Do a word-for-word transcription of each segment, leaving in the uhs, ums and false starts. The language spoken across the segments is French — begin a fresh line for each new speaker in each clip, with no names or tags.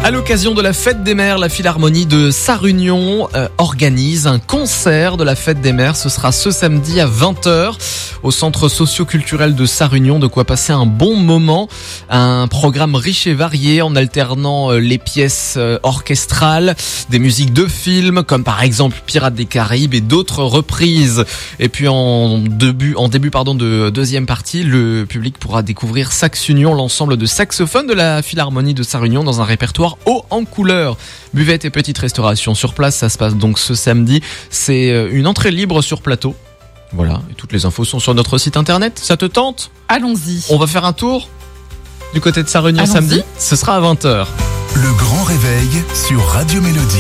À l'occasion de la Fête des Mères, la Philharmonie de Sarre-Union euh, organise un concert de la Fête des Mères. Ce sera ce samedi à vingt heures au Centre socio-culturel de Sarre-Union. De quoi passer un bon moment. Un programme riche et varié en alternant euh, les pièces euh, orchestrales, des musiques de films comme par exemple Pirates des Caraïbes et d'autres reprises. Et puis en début, en début pardon de deuxième partie, le public pourra découvrir Sax Union, l'ensemble de saxophones de la Philharmonie de Sarre-Union dans un répertoire haut en couleur. Buvette et petite restauration sur place, ça se passe donc ce samedi. C'est une entrée libre sur plateau. Voilà, et toutes les infos sont sur notre site internet. Ça te tente ?
Allons-y.
On va faire un tour du côté de Sarre-Union
Allons-y.
samedi. Ce sera à vingt heures.
Le grand réveil sur Radio Mélodie.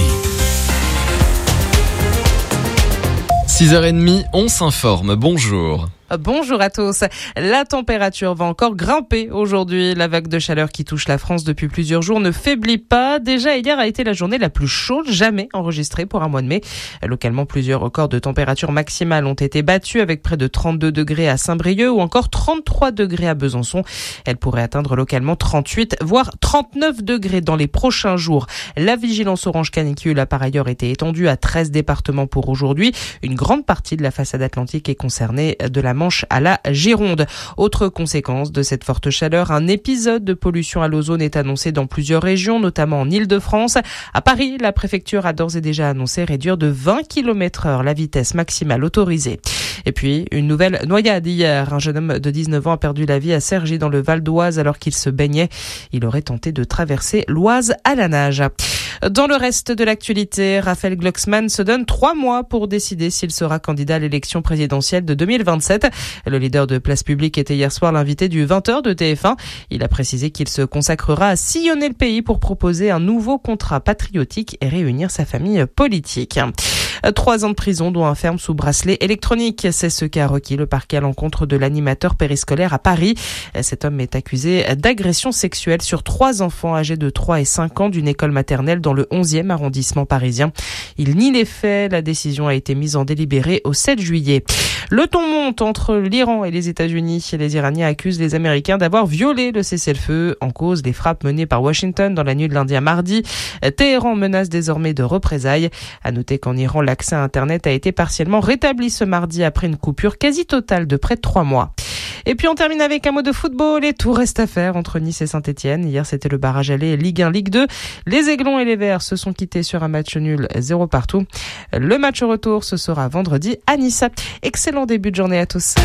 six heures trente, on s'informe. Bonjour.
Bonjour à tous. La température va encore grimper aujourd'hui. La vague de chaleur qui touche la France depuis plusieurs jours ne faiblit pas. Déjà, hier a été la journée la plus chaude jamais enregistrée pour un mois de mai. Localement, plusieurs records de température maximale ont été battus avec près de trente-deux degrés à Saint-Brieuc ou encore trente-trois degrés à Besançon. Elle pourrait atteindre localement trente-huit, voire trente-neuf degrés dans les prochains jours. La vigilance orange canicule a par ailleurs été étendue à treize départements pour aujourd'hui. Une grande partie de la façade atlantique est concernée, de la Manche à la Gironde. Autre conséquence de cette forte chaleur, un épisode de pollution à l'ozone est annoncé dans plusieurs régions, notamment en Île-de-France. À Paris, la préfecture a d'ores et déjà annoncé réduire de vingt kilomètres heure la vitesse maximale autorisée. Et puis, une nouvelle noyade hier. Un jeune homme de dix-neuf ans a perdu la vie à Cergy dans le Val d'Oise alors qu'il se baignait. Il aurait tenté de traverser l'Oise à la nage. Dans le reste de l'actualité, Raphaël Glucksmann se donne trois mois pour décider s'il sera candidat à l'élection présidentielle de deux mille vingt-sept. Le leader de Place Publique était hier soir l'invité du vingt heures de T F un. Il a précisé qu'il se consacrera à sillonner le pays pour proposer un nouveau contrat patriotique et réunir sa famille politique. Trois ans de prison, dont un ferme sous bracelet électronique. C'est ce qu'a requis le parquet à l'encontre de l'animateur périscolaire à Paris. Cet homme est accusé d'agression sexuelle sur trois enfants âgés de trois et cinq ans d'une école maternelle dans le onzième arrondissement parisien. Il nie les faits. La décision a été mise en délibéré au sept juillet. Le ton monte entre l'Iran et les États-Unis. Les Iraniens accusent les Américains d'avoir violé le cessez-le-feu. En cause, les frappes menées par Washington dans la nuit de lundi à mardi. Téhéran menace désormais de représailles. À noter qu'en Iran, l'accès à Internet a été partiellement rétabli ce mardi après une coupure quasi totale de près de trois mois. Et puis on termine avec un mot de football et tout reste à faire entre Nice et Saint-Etienne. Hier, c'était le barrage aller Ligue un, Ligue deux. Les Aiglons et les Verts se sont quittés sur un match nul, zéro partout. Le match retour, ce sera vendredi à Nice. Excellent début de journée à tous.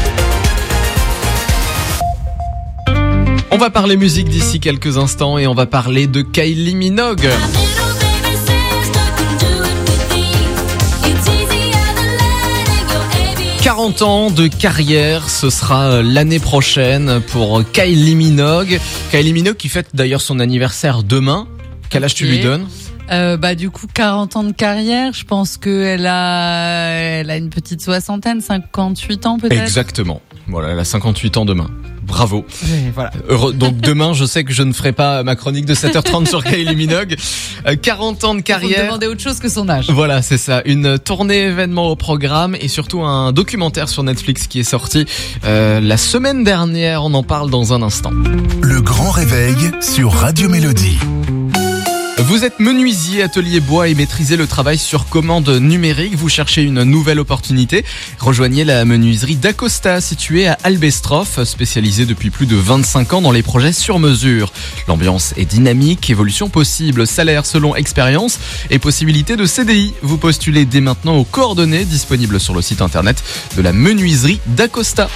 On va parler musique d'ici quelques instants et on va parler de Kylie Minogue. quarante ans de carrière, ce sera l'année prochaine pour Kylie Minogue. Kylie Minogue qui fête d'ailleurs son anniversaire demain. Quel âge okay. tu lui donnes ?
Euh, bah du coup quarante ans de carrière, je pense qu'elle a, elle a une petite soixantaine, cinquante-huit ans peut-être.
Exactement. Voilà, elle a cinquante-huit ans demain. Bravo.
Oui, voilà.
Heureux. Donc demain, je sais que je ne ferai pas ma chronique de sept heures trente sur Kylie Minogue. Euh, quarante ans de carrière.
Faut demander autre chose que son âge.
Voilà, c'est ça. Une tournée événement au programme et surtout un documentaire sur Netflix qui est sorti euh, la semaine dernière. On en parle dans un instant.
Le grand réveil sur Radio Mélodie.
Vous êtes menuisier, atelier bois et maîtrisez le travail sur commande numérique. Vous cherchez une nouvelle opportunité. Rejoignez la menuiserie d'Acosta, située à Albestroff, spécialisée depuis plus de vingt-cinq ans dans les projets sur mesure. L'ambiance est dynamique, évolution possible, salaire selon expérience et possibilité de C D I. Vous postulez dès maintenant aux coordonnées disponibles sur le site internet de la menuiserie d'Acosta.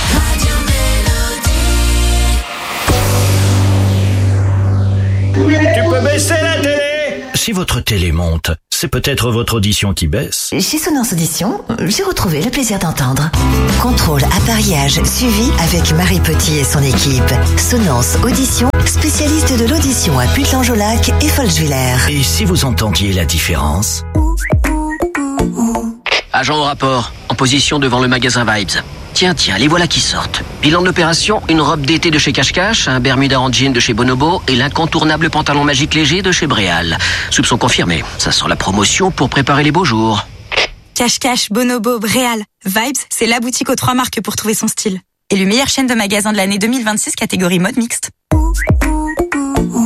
Tu peux baisser la télé ?
Si votre télé monte, c'est peut-être votre audition qui baisse.
Chez Sonance Audition, j'ai retrouvé le plaisir d'entendre. Contrôle, appareillage, suivi avec Marie Petit et son équipe. Sonance Audition, spécialiste de l'audition à Putelange-au-Lac et Folswiller.
Et si vous entendiez la différence ?
Agent au rapport, en position devant le magasin Vibes. Tiens, tiens, les voilà qui sortent. Bilan de l'opération, une robe d'été de chez Cache Cache, un Bermuda en jean de chez Bonobo et l'incontournable pantalon magique léger de chez Bréal. Soupçon confirmé, ça sent la promotion pour préparer les beaux jours.
Cache Cache, Bonobo, Bréal. Vibes, c'est la boutique aux trois marques pour trouver son style. Et le meilleure chaîne de magasins de l'année deux mille vingt-six, catégorie mode mixte.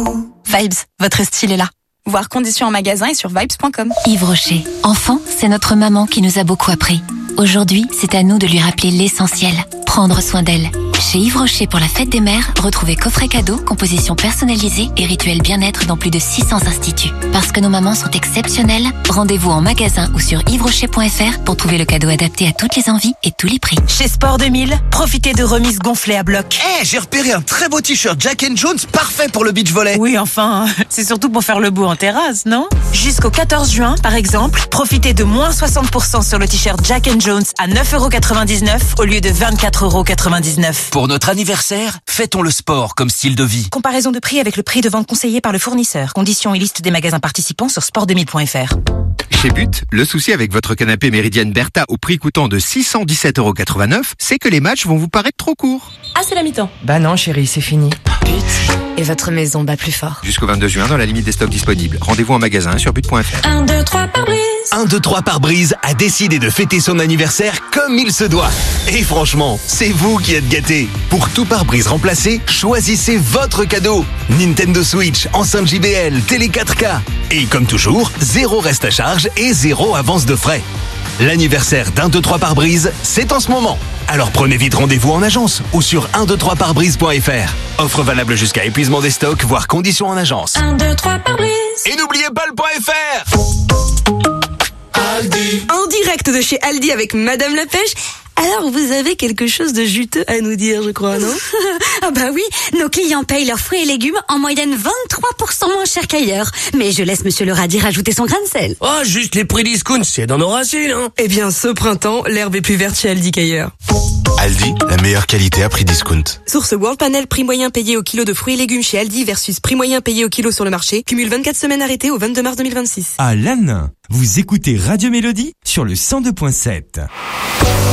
Vibes, votre style est là. Voir conditions en magasin et sur vibes point com.
Yves Rocher. Enfant, c'est notre maman qui nous a beaucoup appris. Aujourd'hui, c'est à nous de lui rappeler l'essentiel. Prendre soin d'elle. Chez Yves Rocher pour la fête des mères, retrouvez coffret cadeau, composition personnalisée et rituel bien-être dans plus de six cents instituts. Parce que nos mamans sont exceptionnelles, rendez-vous en magasin ou sur yves rocher point f r pour trouver le cadeau adapté à toutes les envies et tous les prix.
Chez Sport deux mille, profitez de remises gonflées à bloc.
Eh, hey, j'ai repéré un très beau t-shirt Jack and Jones parfait pour le beach volley.
Oui, enfin, c'est surtout pour faire le beau en terrasse, non? Jusqu'au quatorze juin, par exemple, profitez de moins soixante pour cent sur le t-shirt Jack and Jones à neuf euros quatre-vingt-dix-neuf au lieu de vingt-quatre euros quatre-vingt-dix-neuf.
Pour notre anniversaire, fêtons le sport comme style de vie.
Comparaison de prix avec le prix de vente conseillé par le fournisseur. Conditions et liste des magasins participants sur sport deux mille point f r.
Chez But, le souci avec votre canapé Méridienne Bertha au prix coûtant de six cent dix-sept euros quatre-vingt-neuf, c'est que les matchs vont vous paraître trop courts.
Ah, c'est la mi-temps.
Bah non, chérie, c'est fini.
But. Et votre maison bat plus fort.
Jusqu'au vingt-deux juin, dans la limite des stocks disponibles. Rendez-vous en magasin sur but point f r.
un, deux, trois par brise.
un, deux, trois par brise a décidé de fêter son anniversaire comme il se doit. Et franchement, c'est vous qui êtes gâtés. Pour tout pare-brise remplacé, choisissez votre cadeau. Nintendo Switch, enceinte J B L, télé quatre K. Et comme toujours, zéro reste à charge et zéro avance de frais. L'anniversaire d'un, deux, trois par brise, c'est en ce moment. Alors prenez vite rendez-vous en agence ou sur un, deux, trois par brise point f r. Offre valable jusqu'à épuisement des stocks, voire conditions en agence.
un, deux, trois par brise.
Et n'oubliez pas le .fr. Aldi.
En direct de chez Aldi avec Madame la Pêche. Alors, vous avez quelque chose de juteux à nous dire, je crois, non?
Ah bah oui, nos clients payent leurs fruits et légumes en moyenne vingt-trois pour cent moins cher qu'ailleurs. Mais je laisse Monsieur le radis rajouter son grain de sel.
Oh, juste les prix discount, c'est dans nos racines, hein.
Eh bien, ce printemps, l'herbe est plus verte chez Aldi qu'ailleurs.
Aldi, la meilleure qualité à prix discount.
Source World Panel, prix moyen payé au kilo de fruits et légumes chez Aldi versus prix moyen payé au kilo sur le marché. Cumule vingt-quatre semaines arrêtées au vingt-deux mars deux mille vingt-six.
À Lannes, vous écoutez Radio Mélodie sur le cent deux point sept.